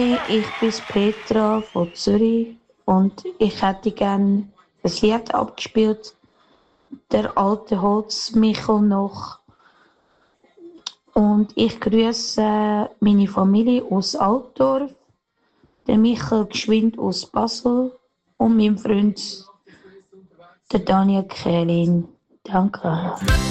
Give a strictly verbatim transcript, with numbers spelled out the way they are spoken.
Hi, ich bin Petra von Zürich und ich hätte gerne ein Lied abgespielt. Der alte Holzmichel noch. Und ich grüße meine Familie aus Altdorf, den Michael Geschwind aus Basel und meinen Freund, der Daniel Kählin. Danke.